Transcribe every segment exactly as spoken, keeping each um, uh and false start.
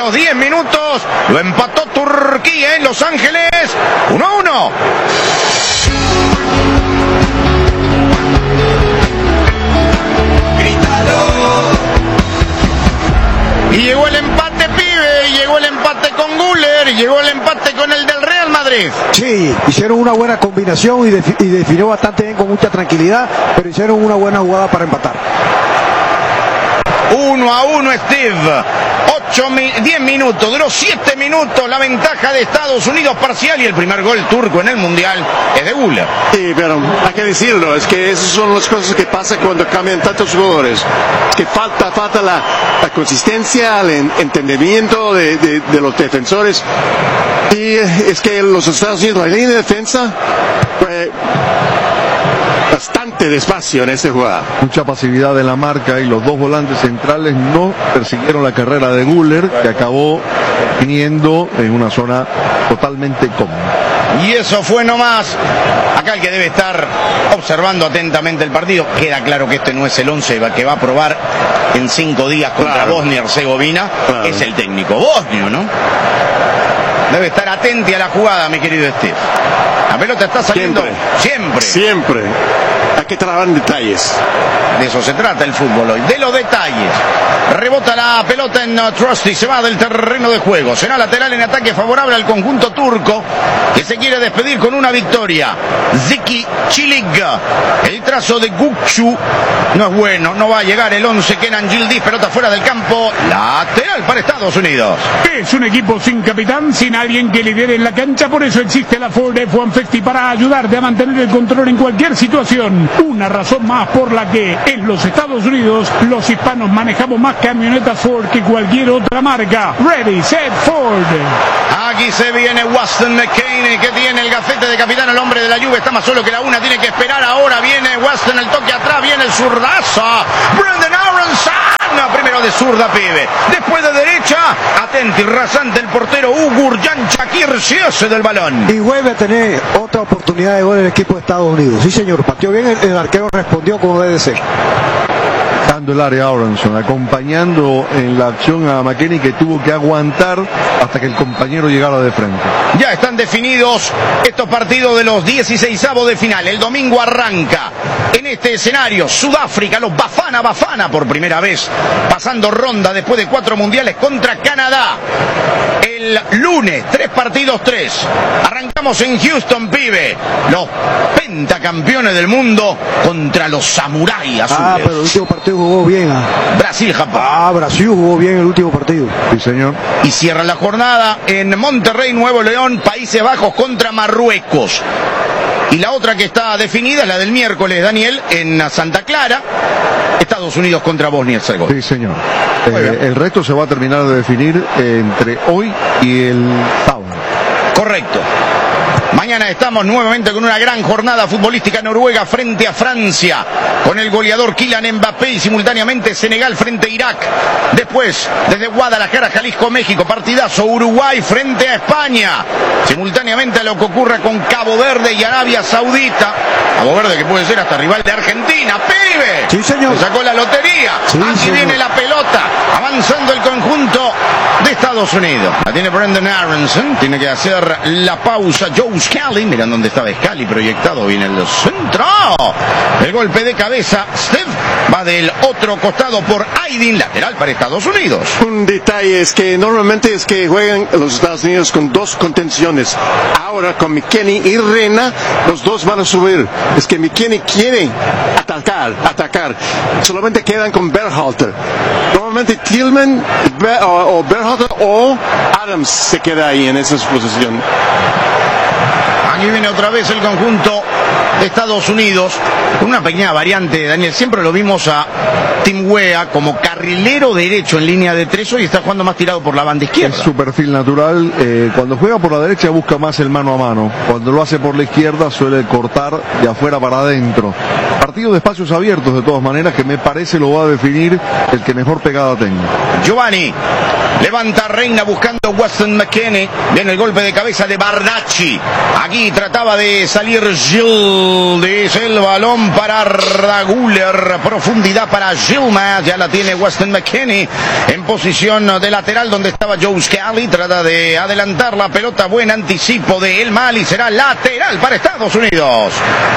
los diez minutos lo empató Turquía en Los Ángeles, uno a uno. Y llegó el empate, pibe, y llegó el empate con Güler, y llegó el empate con el del Real Madrid. Sí, hicieron una buena combinación y, defi y definió bastante bien con mucha tranquilidad, pero hicieron una buena jugada para empatar. Uno a uno, Steve. ocho, diez minutos, duró siete minutos la ventaja de Estados Unidos parcial, y el primer gol turco en el Mundial es de Güler. Sí, pero hay que decirlo, es que esas son las cosas que pasan cuando cambian tantos jugadores. Es que falta, falta la, la consistencia, el entendimiento de, de, de los defensores. Y es que los Estados Unidos, la línea de defensa, pues, bastante despacio en esta jugada. Mucha pasividad de la marca, y los dos volantes centrales no persiguieron la carrera de Güler, que acabó viniendo en una zona totalmente cómoda. Y eso fue nomás. Acá el que debe estar observando atentamente el partido, queda claro que este no es el once que va a probar en cinco días contra claro. Bosnia y Herzegovina, claro. Es el técnico bosnio, ¿no? Debe estar atento a la jugada, mi querido Steve. La pelota está saliendo siempre. Siempre. Siempre. Hay que trabajar en detalles. De eso se trata el fútbol hoy, de los detalles. Rebota la pelota en uh, Trusty, se va del terreno de juego. Será lateral en ataque favorable al conjunto turco, que se quiere despedir con una victoria. Zeki Çelik. El trazo de Gukçu no es bueno, no va a llegar el once. Kenan Yildiz, pelota fuera del campo. Lateral para Estados Unidos. Es un equipo sin capitán, sin alguien que lidere en la cancha, por eso existe la Ford F uno cincuenta para ayudarte a mantener el control en cualquier situación. Una razón más por la que en los Estados Unidos los hispanos manejamos más camionetas Ford que cualquier otra marca. Ready, set, Ford. Aquí se viene Weston McKennie, que tiene el gafete de capitán, el hombre de la Juve, está más solo que la una, tiene que esperar. Ahora viene Weston, el toque atrás, viene el zurdazo. Brendan Aronson, primero de zurda, pibe, después de derecha, atento y rasante el portero Ugur Can Çakır del balón. Y vuelve a tener otra oportunidad de gol en el equipo de Estados Unidos. Sí, señor, pateó bien, el, el arquero respondió como debe ser. Dando el área a Aronson, acompañando en la acción a McKennie, que tuvo que aguantar hasta que el compañero llegara de frente. Ya están definidos estos partidos de los dieciseisavos de final. El domingo arranca en este escenario Sudáfrica, los Bafana Bafana por primera vez, pasando ronda después de cuatro mundiales contra Canadá. El lunes, tres partidos, tres. Arrancamos en Houston, pibe. Los pentacampeones del mundo contra los samuráis azules. Ah, pero el último partido jugó bien. Ah. Brasil, Japón. Ah, Brasil jugó bien el último partido. Sí, señor. Y cierra la jornada en Monterrey, Nuevo León, Países Bajos contra Marruecos. Y la otra que está definida es la del miércoles, Daniel, en Santa Clara, Estados Unidos contra Bosnia y Herzegovina. Sí, señor. Eh, el resto se va a terminar de definir entre hoy y el sábado. Correcto. Mañana estamos nuevamente con una gran jornada futbolística. Noruega frente a Francia, con el goleador Kylian Mbappé, y simultáneamente Senegal frente a Irak. Después, desde Guadalajara, Jalisco, México, partidazo Uruguay frente a España. Simultáneamente a lo que ocurra con Cabo Verde y Arabia Saudita. Cabo Verde que puede ser hasta rival de Argentina. ¡Pibe! Sí, señor. Se sacó la lotería. Sí, Aquí señor. viene la pelota, avanzando el conjunto de Estados Unidos. La tiene Brendan Aronson, tiene que hacer la pausa Joe Scally, miran dónde estaba Scally proyectado, viene el centro, el golpe de cabeza. Steve va del otro costado por Aydin, lateral para Estados Unidos. Un detalle es que normalmente es que juegan los Estados Unidos con dos contenciones. Ahora con McKennie y Rena, los dos van a subir. Es que McKennie quiere atacar, atacar. Solamente quedan con Berhalter. Normalmente Tillman o, o Berhalter o Adams se queda ahí en esa posición. Aquí viene otra vez el conjunto de Estados Unidos, con una pequeña variante, Daniel. Siempre lo vimos a Tim Weah como carrilero derecho en línea de tres, hoy está jugando más tirado por la banda izquierda. Es su perfil natural. Eh, cuando juega por la derecha busca más el mano a mano. Cuando lo hace por la izquierda suele cortar de afuera para adentro. Partido de espacios abiertos, de todas maneras, que me parece lo va a definir el que mejor pegada tenga. Giovanni levanta Reina buscando Weston McKennie. Viene el golpe de cabeza de Bardacci. Aquí trataba de salir Gil Valdis, el balón para Arda Güler, profundidad para Yilmaz, ya la tiene Weston McKennie en posición de lateral donde estaba Joe Scally, trata de adelantar la pelota, buen anticipo de El Mali, será lateral para Estados Unidos.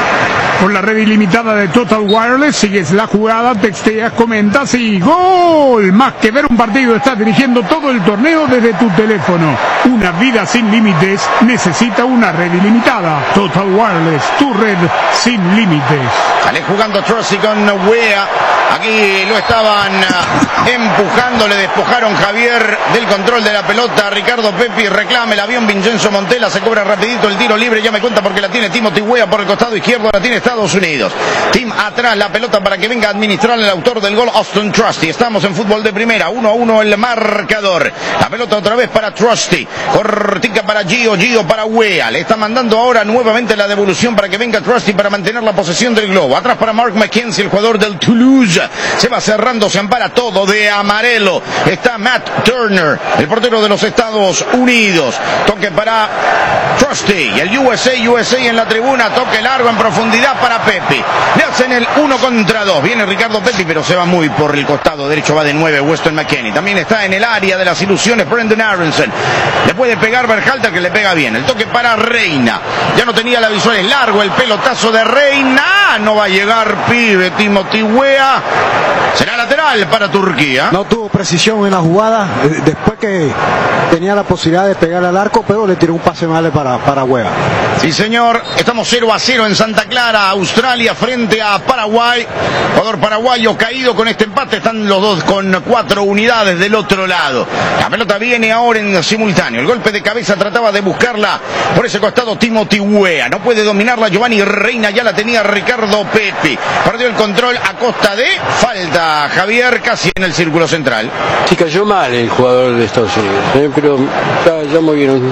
Con la red ilimitada de Total Wireless, sigues la jugada, texteas, comentas y ¡gol! Más que ver un partido, estás dirigiendo todo el torneo desde tu teléfono. Una vida sin límites necesita una red ilimitada. Total Wireless, tu red sin límites. Sale jugando Trusty con Wea. Aquí lo estaban uh, empujando, le despojaron Javier del control de la pelota. Ricardo Pepi reclama el avión. Vincenzo Montella se cobra rapidito el tiro libre. Ya me cuenta porque la tiene Timothy Wea por el costado izquierdo. La tiene Estados Unidos. Tim atrás la pelota para que venga a administrar el autor del gol, Austin Trusty. Estamos en fútbol de primera. uno a uno el marcador. La pelota otra vez para Trusty. Cortica para Gio. Gio para Wea. Le está mandando ahora nuevamente la devolución para que venga Trusty para mantener la posesión del globo. Atrás para Mark McKenzie, el jugador del Toulouse. Se va cerrando, se ampara todo de amarelo. Está Matt Turner, el portero de los Estados Unidos. Toque para Trusty. Y el U S A, U S A en la tribuna. Toque largo en profundidad para Pepi. Le hacen el uno contra dos. Viene Ricardo Pepi, pero se va muy por el costado derecho. Va de nueve Weston McKennie. También está en el área de las ilusiones Brendan Aronson. Le puede pegar Berhalter, que le pega bien. El toque para Reina. Ya no tenía la visual. Es largo el pelotazo de Reina. No va a llegar, pibe. Timothy Wea. Será lateral para Turquía. No tuvo precisión en la jugada, después que tenía la posibilidad de pegar al arco, pero le tiró un pase mal para, para Wea. Sí, señor. Estamos cero a cero en Santa Clara, Australia frente a Paraguay. Jugador paraguayo caído con este empate. Están los dos con cuatro unidades del otro lado. La pelota viene ahora en simultáneo. El golpe de cabeza trataba de buscarla por ese costado Timothy Wea. No puede dominarla Giovanni Reina. Ya la tenía Ricardo Pepi. Perdió el control a costa de falta. Javier casi en el círculo central. Sí, cayó mal el jugador de Estados Unidos, ¿eh? Pero ya, ya movieron.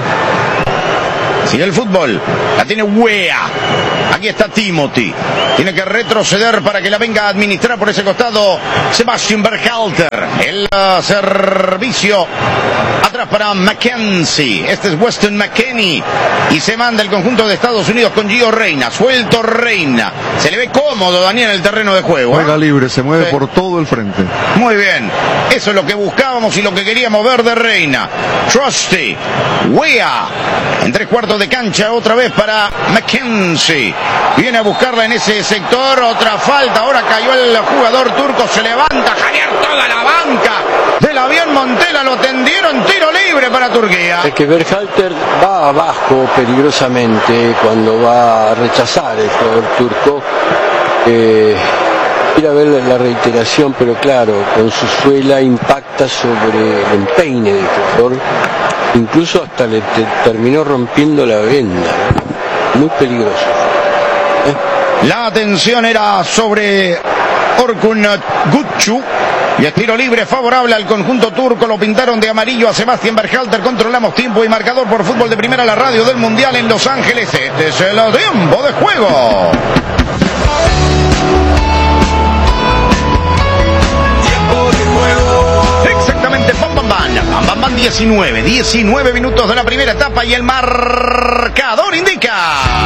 Sigue el fútbol. La tiene Wea. Aquí está Timothy. Tiene que retroceder para que la venga a administrar por ese costado Sebastian Berhalter. El uh, servicio atrás para Mackenzie. Este es Weston McKennie. Y se manda el conjunto de Estados Unidos con Gio Reina. Suelto Reina. Se le ve cómodo, Daniel, en el terreno de juego. Juega ¿eh? libre, se mueve sí. por todo el frente. Muy bien. Eso es lo que buscábamos y lo que queríamos ver de Reina. Trusty. Wea. En tres cuartos de cancha otra vez para Mackenzie. Viene a buscarla en ese sector. Otra falta. Ahora cayó el jugador turco. Se levanta Javier. Toda la banca del avión Montella lo tendieron. Tiro libre para Turquía. Es que Berhalter va abajo peligrosamente cuando va a rechazar el jugador turco. Eh, ir a ver la reiteración, pero claro, con su suela impacta sobre el empeine del jugador. Incluso hasta le te, terminó rompiendo la venda. Muy peligroso. ¿Eh? La atención era sobre Orkun Gutçu. Y el tiro libre favorable al conjunto turco. Lo pintaron de amarillo a Sebastian Berhalter. Controlamos tiempo y marcador por Fútbol de Primera, la radio del Mundial en Los Ángeles. Este es el tiempo de juego. Tiempo de juego. Exactamente, pam, pam, pam. Pam, pam, pam, diecinueve. diecinueve minutos de la primera etapa y el marcador indica...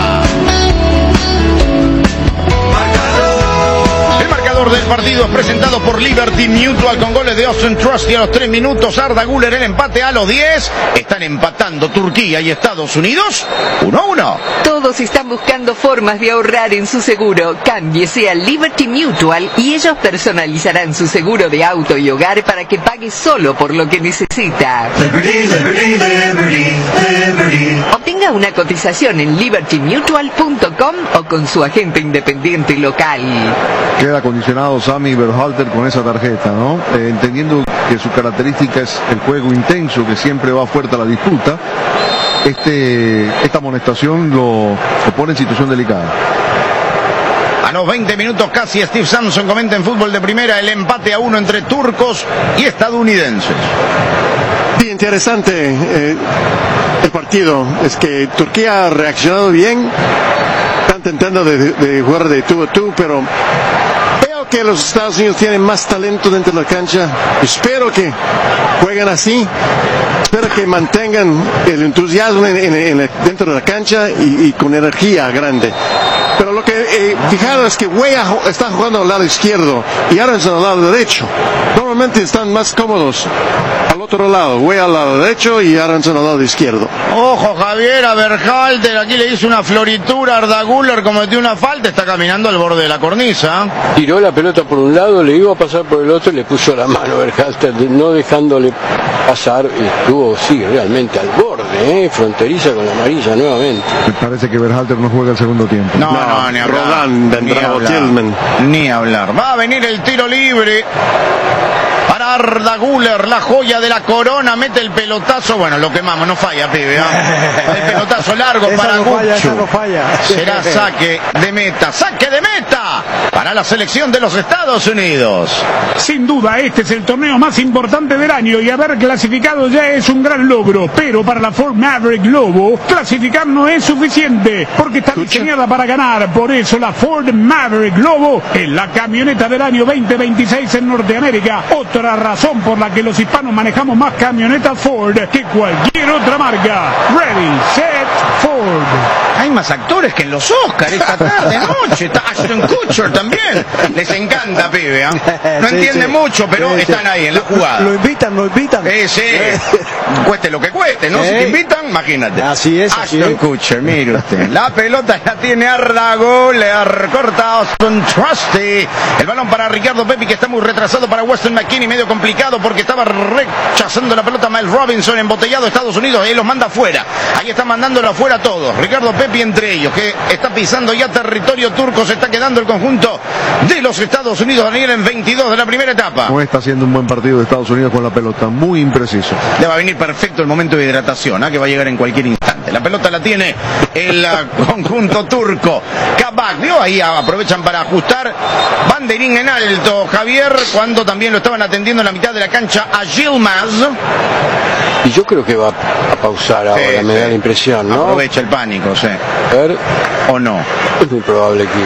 del partido es presentado por Liberty Mutual con goles de Austin Trusty a los tres minutos, Arda Güler el empate a los diez. Están empatando Turquía y Estados Unidos uno a uno. Todos están buscando formas de ahorrar en su seguro. Cámbiese a Liberty Mutual y ellos personalizarán su seguro de auto y hogar para que pague solo por lo que necesita. Liberty, Liberty, Liberty, Liberty. Obtenga una cotización en liberty mutual punto com o con su agente independiente local. Queda condicionado Sami Berhalter con esa tarjeta, ¿no? Eh, entendiendo que su característica es el juego intenso, que siempre va fuerte a la disputa, este, esta amonestación lo, lo pone en situación delicada. A los veinte minutos casi, Steve Sampson comenta en Fútbol de Primera el empate a uno entre turcos y estadounidenses. Sí, interesante eh, el partido. Es que Turquía ha reaccionado bien. Están intentando de, de jugar de tú a tú, pero veo que los Estados Unidos tienen más talento dentro de la cancha. Espero que jueguen así. Espero que mantengan el entusiasmo en, en, en, dentro de la cancha y, y con energía grande. pero lo que eh, fijaros es que Weah está jugando al lado izquierdo y Aronson al lado derecho. Normalmente están más cómodos al otro lado, Weah al lado derecho y Aronson al lado izquierdo. Ojo, Javier, a Berhalter, aquí le hizo una floritura, Arda Güler cometió una falta, está caminando al borde de la cornisa. Tiró la pelota por un lado, le iba a pasar por el otro y le puso la mano a Berhalter, no dejándole pasar, estuvo, sí, realmente al borde, ¿eh? Fronteriza con la amarilla nuevamente. Me parece que Berhalter no juega el segundo tiempo. No, no, no ni hablar. Rodan, vendrá Tillman. Ni hablar. Va a venir el tiro libre para Arda Güler, la joya de la corona, mete el pelotazo, bueno, lo quemamos, no falla, pibe, ¿eh? El pelotazo largo esa para no falla, esa Gucho. no falla. Será saque de meta, saque de meta para la selección de los Estados Unidos. Sin duda, este es el torneo más importante del año y haber clasificado ya es un gran logro, pero para la Ford Maverick Lobo, clasificar no es suficiente, porque está diseñada para ganar. Por eso la Ford Maverick Lobo es la camioneta del año veinte veintiséis en Norteamérica. Otra razón por la que los hispanos manejamos más camionetas Ford que cualquier otra marca. Ready, set, Ford. Hay más actores que en los Oscars esta tarde, noche. Está Ashton Kutcher también. Les encanta, pibe, ¿eh? No Sí, entiende sí. mucho, pero Sí, sí. están ahí en la jugada. Lo invitan, lo invitan. Sí, sí. Cueste lo que cueste, ¿no? Si te invitan, imagínate. Así es, así Ashton es. Kutcher, mire usted. La pelota la tiene Arda Güler, corta Austin Trusty. El balón para Ricardo Pepi, que está muy retrasado para Weston McKinney, medio complicado porque estaba rechazando la pelota Miles Robinson, embotellado Estados Unidos, y los manda afuera. Ahí está mandándolo afuera a todos. Ricardo Pepi entre ellos, que está pisando ya territorio turco, se está quedando el conjunto de los Estados Unidos. Daniel en veintidós de la primera etapa. No está haciendo un buen partido de Estados Unidos con la pelota, muy impreciso. Le va a venir perfecto el momento de hidratación, ¿eh? Que va a llegar en cualquier instante. La pelota la tiene el uh, conjunto turco. Kabak, ¿vio? Ahí aprovechan para ajustar. Banderín en alto, Javier, cuando también lo estaban atendiendo en la mitad de la cancha a Yilmaz. Y yo creo que va a pausar ahora, Sí, me sí. da la impresión, ¿no? Aprovecha el pánico, sí. A ver, ¿O no? es muy probable que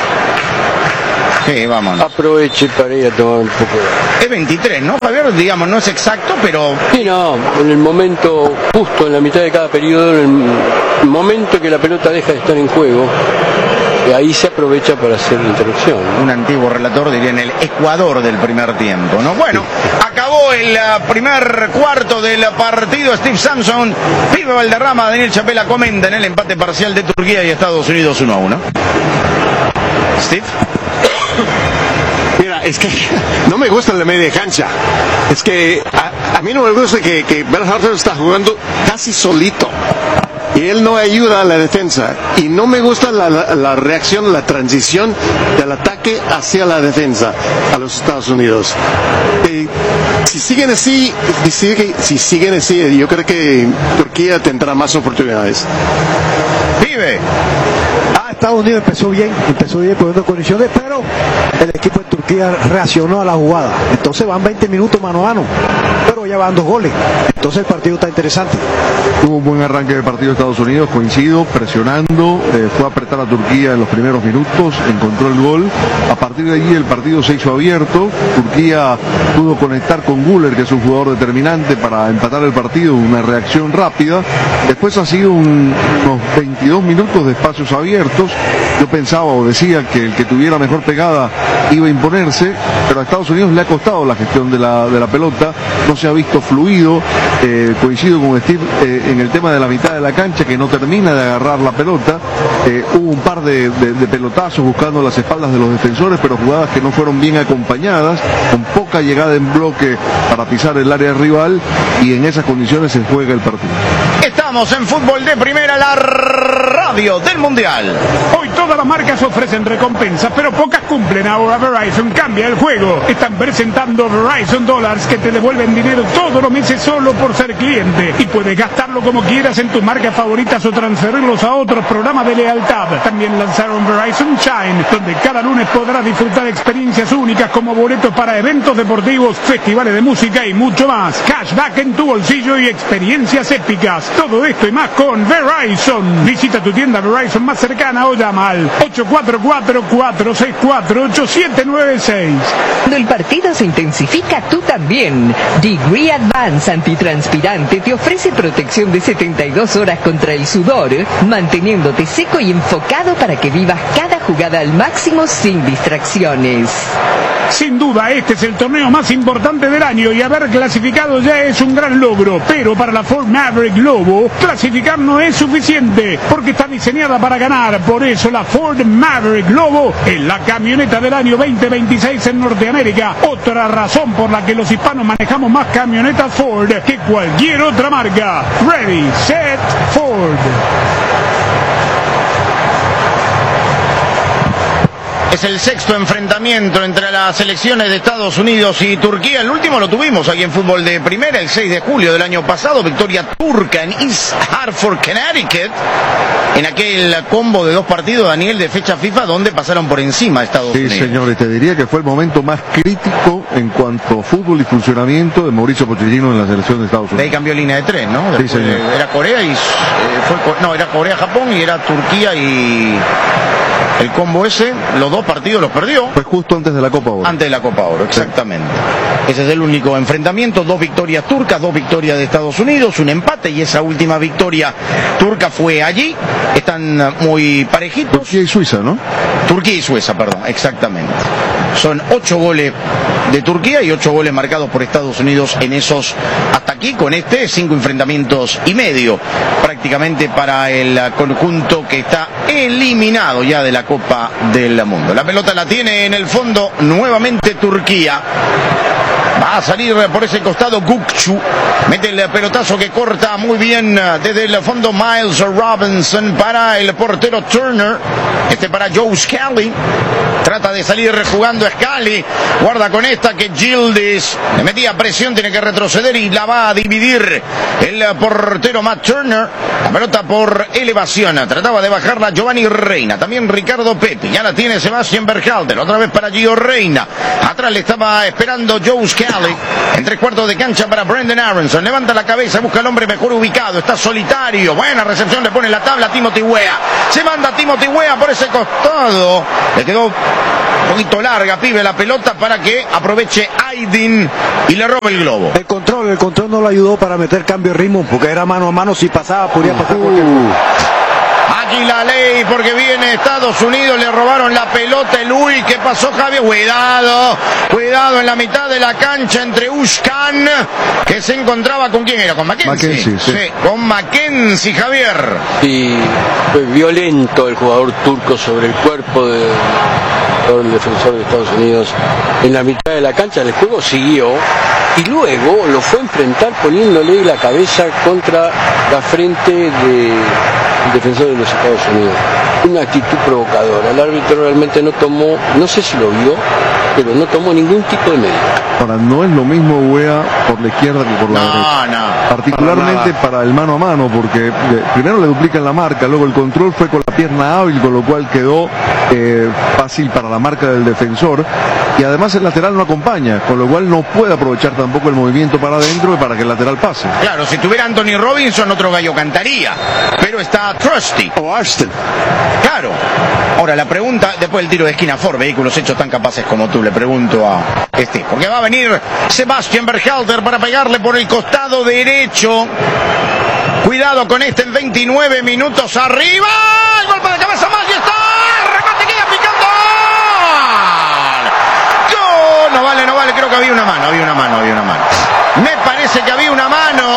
Sí, vámonos. aproveche para ir a tomar un poco de... Es veintitrés, ¿no, Javier? Digamos, no es exacto, pero Sí, no, en el momento justo en la mitad de cada periodo, en el momento que la pelota deja de estar en juego, y ahí se aprovecha para hacer la interrupción. un antiguo relator diría en el Ecuador del primer tiempo, ¿no? Bueno, acabó el uh, primer cuarto del partido. Steve Sampson, Pibe Valderrama, Daniel Chapela comenta en el empate parcial de Turquía y Estados Unidos uno a uno. Steve. Mira, es que no me gusta la media cancha. Es que a, a mí no me gusta que, que Berhalter está jugando casi solito. Y él no ayuda a la defensa. Y no me gusta la, la, la reacción, la transición del ataque hacia la defensa a los Estados Unidos. Eh, si siguen así, si siguen, si siguen así, yo creo que Turquía tendrá más oportunidades. Pibe. Ah, Estados Unidos empezó bien, empezó bien poniendo condiciones, pero el equipo de Turquía reaccionó a la jugada. Entonces van veinte minutos mano a mano, pero ya van dos goles. Entonces el partido está interesante. Tuvo un buen arranque de partido de Estados Unidos, coincido, presionando, eh, fue a apretar a Turquía en los primeros minutos, encontró el gol. A partir de allí el partido se hizo abierto, Turquía pudo conectar con Güler, que es un jugador determinante para empatar el partido, una reacción rápida. Después ha sido un- unos veintidós minutos de espacios abiertos. Yo pensaba o decía que el que tuviera mejor pegada iba a imponerse, pero a Estados Unidos le ha costado la gestión de la, de la pelota, no se ha visto fluido. Eh, coincido con Steve eh, en el tema de la mitad de la cancha, que no termina de agarrar la pelota. Eh, hubo un par de, de- de pelotazos buscando las espaldas de los defensores, pero jugadas que no fueron bien acompañadas, con poca llegada en bloque para pisar el área rival, y en esas condiciones se juega el partido. Estamos en Fútbol de Primera, la radio del Mundial. Hoy todas las marcas ofrecen recompensas, pero pocas cumplen. Ahora Verizon cambia el juego. Están presentando Verizon Dollars, que te devuelven dinero todos los meses solo por ser cliente. Y puedes gastarlo como quieras en tus marcas favoritas o transferirlos a otros programas de lealtad. También lanzaron Verizon Shine, donde cada lunes podrás disfrutar experiencias únicas como boletos para eventos deportivos, festivales de música y mucho más. Cashback en tu bolsillo y experiencias épicas. Todo Todo esto y más con Verizon. Visita tu tienda Verizon más cercana o llama al ocho cuatro cuatro, cuatro seis cuatro, ocho siete nueve seis. Cuando el partido se intensifica, tú también. Degree Advance Antitranspirante te ofrece protección de setenta y dos horas contra el sudor, manteniéndote seco y enfocado para que vivas cada jugada al máximo sin distracciones. Sin duda, este es el torneo más importante del año y haber clasificado ya es un gran logro, pero para la Ford Maverick Lobo, clasificar no es suficiente, porque está diseñada para ganar. Por eso la Ford Maverick Lobo es la camioneta del año veinte veintiséis en Norteamérica. Otra razón por la que los hispanos manejamos más camionetas Ford que cualquier otra marca. Ready, set, Ford. Es el sexto enfrentamiento entre las selecciones de Estados Unidos y Turquía. El último lo tuvimos aquí en Fútbol de Primera, el seis de julio del año pasado. Victoria turca en East Hartford, Connecticut. En aquel combo de dos partidos, Daniel, de fecha FIFA, donde pasaron por encima a Estados sí, Unidos. Sí, señores, te diría que fue el momento más crítico en cuanto a fútbol y funcionamiento de Mauricio Pochettino en la selección de Estados Unidos. De ahí cambió línea de tres, ¿no? Después, sí, señor. Era Corea y... Eh, fue, no, era Corea-Japón y era Turquía y... El combo ese, los dos partidos los perdió. Fue justo antes de la Copa Oro. Antes de la Copa Oro, exactamente. Sí. Ese es el único enfrentamiento, dos victorias turcas, dos victorias de Estados Unidos, un empate y esa última victoria turca fue allí. Están muy parejitos. Turquía y Suiza, ¿no? Turquía y Suiza, perdón, exactamente. Son ocho goles de Turquía y ocho goles marcados por Estados Unidos en esos, hasta aquí con este, cinco enfrentamientos y medio prácticamente para el conjunto que está eliminado ya de la Copa del Mundo. La pelota la tiene en el fondo nuevamente Turquía. Va a salir por ese costado Gukçu. Mete el pelotazo que corta muy bien desde el fondo Miles Robinson para el portero Turner. Este para Joe Scally. Trata de salir jugando Scally. Guarda con esta que Gildis le metía presión, tiene que retroceder y la va a dividir el portero Matt Turner. La pelota por elevación. Trataba de bajarla Giovanni Reina. También Ricardo Pepi. Ya la tiene Sebastián Berhalter. Otra vez para Gio Reina. Atrás le estaba esperando Joe Scally. En tres cuartos de cancha para Brendan Aronson. Levanta la cabeza, busca al hombre mejor ubicado. Está solitario. Buena recepción, le pone la tabla a Timothy Weah. Se manda a Timothy Weah por ese costado. Le quedó un poquito larga, pibe, la pelota para que aproveche Aydin y le robe el globo. El control, el control no lo ayudó para meter cambio de ritmo, porque era mano a mano, si pasaba, podría pasar cualquier cosa. Aquí la ley, porque viene Estados Unidos, le robaron la pelota, el uy, ¿qué pasó, Javier? Cuidado, cuidado en la mitad de la cancha entre Ushkan, que se encontraba con quién era, con Mackenzie. Mackenzie, sí. Sí, con Mackenzie, Javier. Y fue violento el jugador turco sobre el cuerpo de el defensor de Estados Unidos en la mitad de la cancha. El juego siguió y luego lo fue a enfrentar poniéndole la cabeza contra la frente de el defensor de los Estados Unidos. Una actitud provocadora. El árbitro realmente no tomó, no sé si lo vio, pero no tomó ningún tipo de medida. Ahora, no es lo mismo Weah por la izquierda que por la no, derecha. No, Particularmente para, para el mano a mano, porque le, primero le duplican la marca, luego el control fue con la pierna hábil, con lo cual quedó eh, fácil para la marca del defensor. Y además el lateral no acompaña, con lo cual no puede aprovechar tampoco el movimiento para adentro para que el lateral pase. Claro, si tuviera Anthony Robinson, otro gallo cantaría. Pero está Trusty. O Ashton. Claro. Ahora la pregunta, después del tiro de esquina, Ford, vehículos hechos tan capaces como tú, le pregunto a este, porque va a venir Sebastián Berhalter para pegarle por el costado derecho. Cuidado con este en veintinueve minutos arriba. El golpe de cabeza más y está. El remate queda picando. ¡Gol! No vale, no vale, creo que había una mano, había una mano, había una mano. Me parece que había una mano.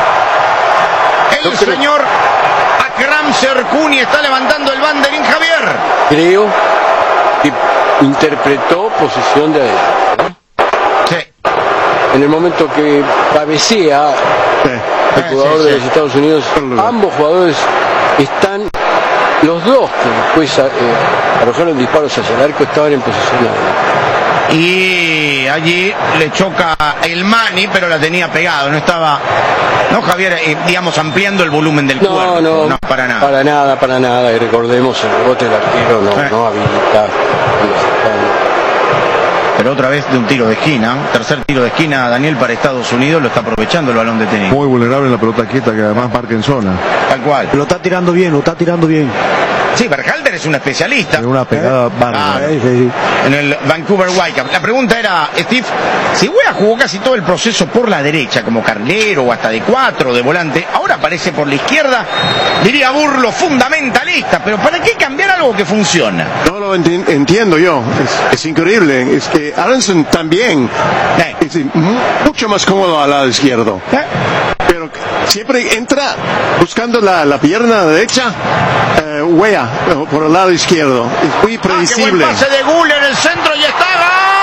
El señor Akram Serkuni está levantando el banderín, Javier. Creo que interpretó posición de adentro. Sí. En el momento que cabecea Sí. el jugador sí, sí. de los Estados Unidos, ambos jugadores están, los dos que después eh, arrojaron disparos hacia el arco, estaban en posición de adentro. Y allí le choca el Mani, pero la tenía pegado, no estaba, no Javier, eh, digamos, ampliando el volumen del No, cuerpo. no, No, para nada. Para nada, para nada. Y recordemos, el rebote del arquero no, Eh. no habilita. Pero otra vez de un tiro de esquina. Tercer tiro de esquina, Daniel, para Estados Unidos. Lo está aprovechando el balón de tenis. Muy vulnerable en la pelota quieta, que además marca en zona. Tal cual. Lo está tirando bien, lo está tirando bien. Sí, Berhalter es un especialista. En una pegada bárbara. Sí, sí, sí. En el Vancouver Whitecaps. La pregunta era, Steve, si Wea jugó casi todo el proceso por la derecha, como carrilero o hasta de cuatro, de volante, ahora aparece por la izquierda, diría Burlo, fundamentalista, pero ¿para qué cambiar algo que funciona? No lo enti- entiendo yo, es, es increíble, es que Aronson también Eh. es mu- mucho más cómodo al lado izquierdo, ¿Eh? pero siempre entra buscando la, la pierna derecha, eh, Wea, por el lado izquierdo, es muy Ah, qué buen predecible. pase de Guller en el centro y está ¡gol!